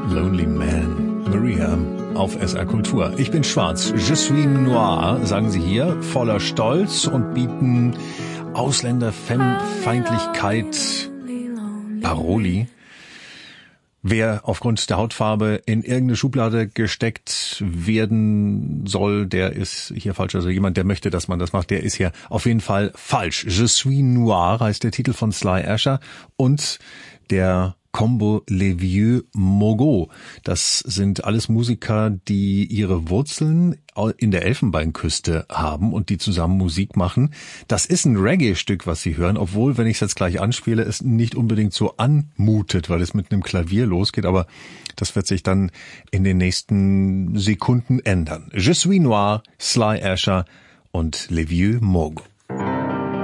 Lonely Man, Maria auf SR Kultur. Ich bin schwarz, je suis noir, sagen sie hier, voller Stolz und bieten Ausländerfeindlichkeit Paroli. Wer aufgrund der Hautfarbe in irgendeine Schublade gesteckt werden soll, der ist hier falsch. Also jemand, der möchte, dass man das macht, der ist hier auf jeden Fall falsch. Je suis noir heißt der Titel von Sly Asher und der Combo Les Vieux Mogos. Das sind alles Musiker, die ihre Wurzeln in der Elfenbeinküste haben und die zusammen Musik machen. Das ist ein Reggae-Stück, was Sie hören, obwohl, wenn ich es jetzt gleich anspiele, es nicht unbedingt so anmutet, weil es mit einem Klavier losgeht, aber das wird sich dann in den nächsten Sekunden ändern. Je suis noir, Sly Asher und Les Vieux Mogos.